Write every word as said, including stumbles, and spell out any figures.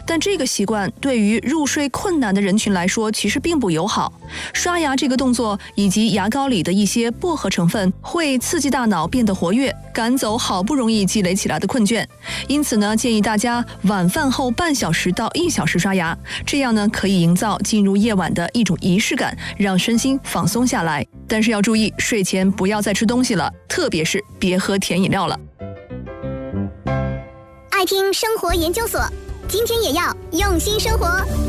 但这个习惯对于入睡困难的人群来说，其实并不友好。刷牙这个动作以及牙膏里的一些薄荷成分会刺激大脑变得活跃，赶走好不容易积累起来的困倦。因此呢，建议大家晚饭后半小时到一小时刷牙，这样呢可以营造进入夜晚的一种仪式感，让身心放松下来。但是要注意，睡前不要再吃东西了，特别是别喝甜饮料了。 爱听生活研究所，今天也要用心生活。